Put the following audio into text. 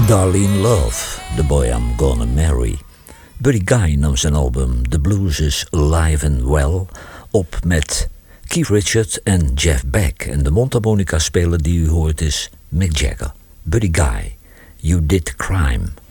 Darlene Love, The Boy I'm Gonna Marry. Buddy Guy nam zijn album The Blues is Alive and Well op met Keith Richards en Jeff Beck. En de mondharmonica speler die u hoort is Mick Jagger. Buddy Guy, You Did Crime.